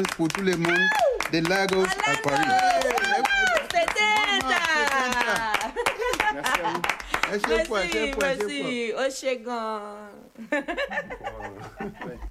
Challenge pour tout le monde de Lagos à Paris. Merci. Merci. Ochegan.